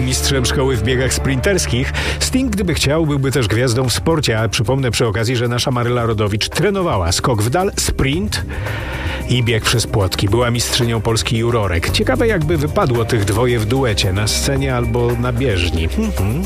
mistrzem szkoły w biegach sprinterskich. Sting, gdyby chciał, byłby też gwiazdą w sporcie, a przypomnę przy okazji, że nasza Maryla Rodowicz trenowała skok w dal, sprint i bieg przez płotki. Była mistrzynią Polski jurorek. Ciekawe, jakby wypadło tych dwoje w duecie na scenie albo na bieżni.